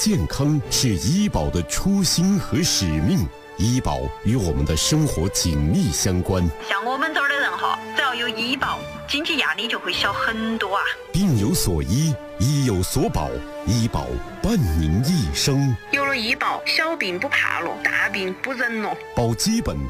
健康是医保的初心和使命，医保与我们的生活紧密相关。 像我们这儿的人哈，只要有医保，经济压力就会小很多啊。 病有所医，医有所保，医保伴您一生。 有了医保，小病不怕了，大病不忍了。 保基本